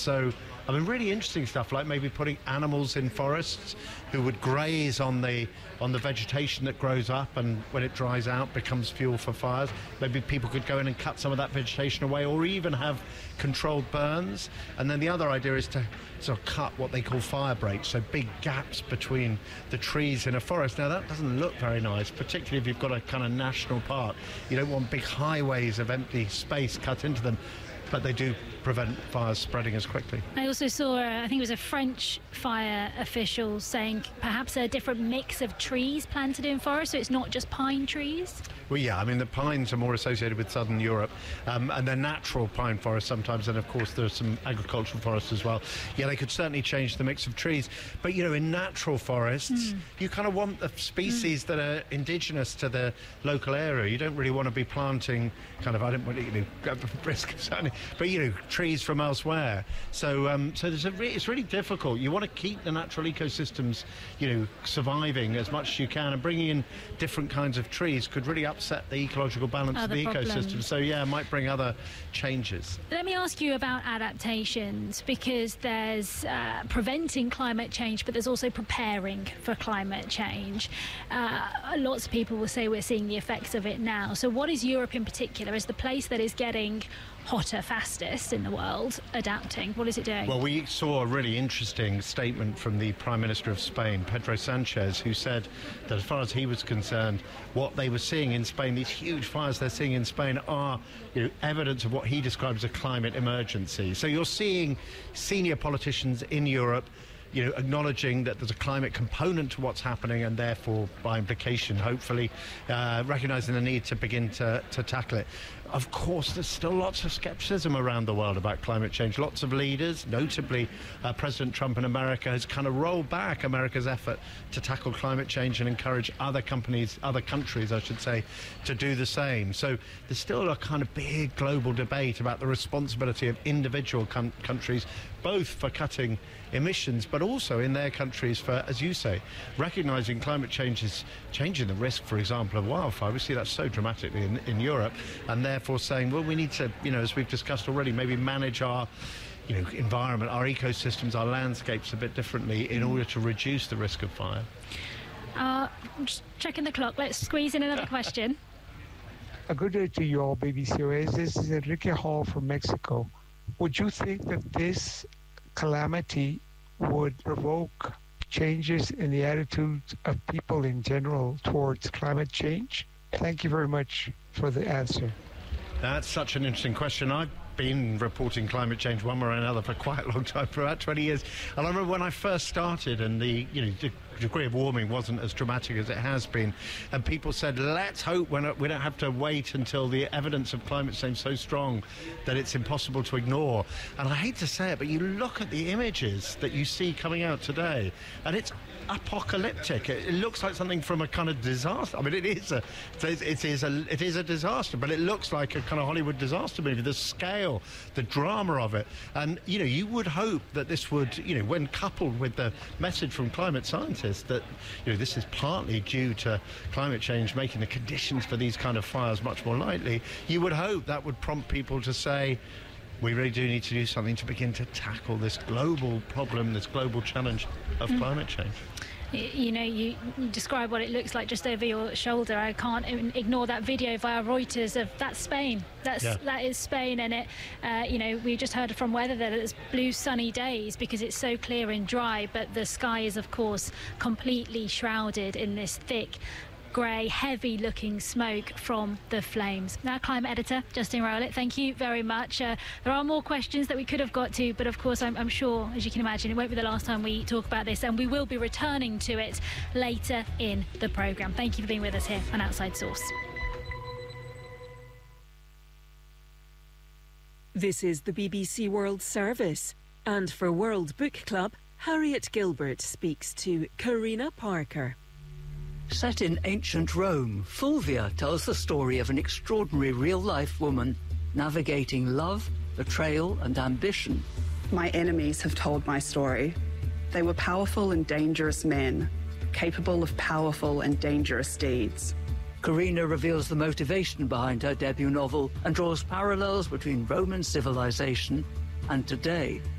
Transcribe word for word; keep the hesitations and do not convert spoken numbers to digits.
So, I mean, really interesting stuff, like maybe putting animals in forests who would graze on the on the vegetation that grows up, and when it dries out becomes fuel for fires. Maybe people could go in and cut some of that vegetation away, or even have controlled burns. And then the other idea is to sort of cut what they call fire breaks, so big gaps between the trees in a forest. Now, that doesn't look very nice, particularly if you've got a kind of national park. You don't want big highways of empty space cut into them, but they do prevent fires spreading as quickly. I also saw, uh, I think it was a French fire official saying perhaps a different mix of trees planted in forests, so it's not just pine trees. Well, yeah, I mean, the pines are more associated with southern Europe, um, and they're natural pine forests sometimes, and of course there's some agricultural forests as well. Yeah, they could certainly change the mix of trees, but, you know, in natural forests, mm. you kind of want the species mm. that are indigenous to the local area. You don't really want to be planting kind of, I don't want to, you know, risk certainly, but, you know, trees from elsewhere. So um, so there's a re- it's really difficult. You want to keep the natural ecosystems, you know, surviving as much as you can, and bringing in different kinds of trees could really upset the ecological balance other of the problems. ecosystem. So yeah, it might bring other changes. Let me ask you about adaptations, because there's uh, preventing climate change, but there's also preparing for climate change. Uh, lots of people will say we're seeing the effects of it now. So what is Europe in particular, as the place that is getting hotter fastest in the world, adapting? What is it doing? Well, we saw a really interesting statement from the Prime Minister of Spain, Pedro Sanchez, who said that as far as he was concerned, what they were seeing in Spain, these huge fires they're seeing in Spain, are, you know, evidence of what he describes as a climate emergency. So you're seeing senior politicians in Europe, you know, acknowledging that there's a climate component to what's happening, and therefore, by implication, hopefully, uh, recognising the need to begin to, to tackle it. Of course, there's still lots of scepticism around the world about climate change. Lots of leaders, notably uh, President Trump in America, has kind of rolled back America's effort to tackle climate change and encourage other companies, other countries, I should say, to do the same. So there's still a kind of big global debate about the responsibility of individual com- countries, both for cutting emissions, but also in their countries for, as you say, recognising climate change is changing the risk, for example, of wildfire. We see that so dramatically in, in Europe, and therefore saying, well, we need to, you know, as we've discussed already, maybe manage our, you know, environment, our ecosystems, our landscapes a bit differently in order to reduce the risk of fire. Uh, just checking the clock. Let's squeeze in another question. A good day to you all, B B C Oasis. This is Enrique Hall from Mexico. Would you think that this calamity would provoke changes in the attitudes of people in general towards climate change? Thank you very much for the answer. That's such an interesting question. I've been reporting climate change one way or another for quite a long time, for about twenty years. And I remember when I first started, and the, you know, the degree of warming wasn't as dramatic as it has been, and people said, let's hope we're not, we don't have to wait until the evidence of climate change is so strong that it's impossible to ignore. And I hate to say it, but you look at the images that you see coming out today, and it's apocalyptic. It, it looks like something from a kind of disaster. I mean, it is a, it is a, it is a disaster, but it looks like a kind of Hollywood disaster movie. The scale, the drama of it, and you know, you would hope that this would, you know, when coupled with the message from climate scientists that, you know, this is partly due to climate change making the conditions for these kind of fires much more likely, you would hope that would prompt people to say, we really do need to do something to begin to tackle this global problem, this global challenge of mm. climate change. You know, you describe what it looks like just over your shoulder. I can't ignore that video via Reuters of that's Spain. That's yeah. that is Spain, and it. Uh, you know, we just heard from weather that it's blue, sunny days because it's so clear and dry. But the sky is, of course, completely shrouded in this thick, grey, heavy-looking smoke from the flames. Now, climate editor Justin Rowlett, thank you very much. Uh, there are more questions that we could have got to, but of course, I'm, I'm sure, as you can imagine, it won't be the last time we talk about this, and we will be returning to it later in the programme. Thank you for being with us here on Outside Source. This is the B B C World Service, and for World Book Club, Harriet Gilbert speaks to Karina Parker. Set in ancient Rome, Fulvia tells the story of an extraordinary real-life woman navigating love, betrayal and ambition. My enemies have told my story. They were powerful and dangerous men, capable of powerful and dangerous deeds. Karina reveals the motivation behind her debut novel and draws parallels between Roman civilization and today.